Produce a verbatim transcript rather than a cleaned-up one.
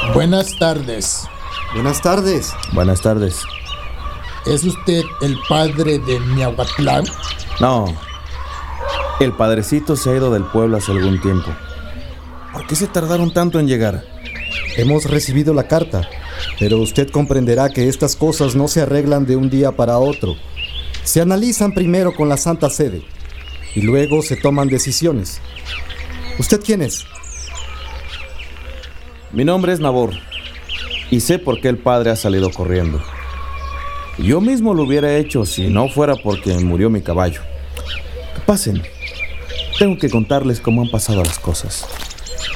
Buenas tardes. Buenas tardes. Buenas tardes. ¿Es usted el padre de Miahuatlán? No. El padrecito se ha ido del pueblo hace algún tiempo. ¿Por qué se tardaron tanto en llegar? Hemos recibido la carta, pero usted comprenderá que estas cosas no se arreglan de un día para otro. Se analizan primero con la Santa Sede y luego se toman decisiones. ¿Usted quién es? Mi nombre es Nabor y sé por qué el padre ha salido corriendo. Yo mismo lo hubiera hecho si no fuera porque murió mi caballo. Pasen. Tengo que contarles cómo han pasado las cosas.